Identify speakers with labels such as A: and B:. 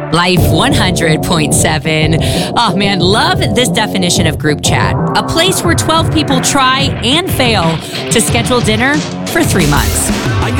A: Life 100.7. Oh man, love this definition of group chat. A place where 12 people try and fail to schedule dinner for 3 months.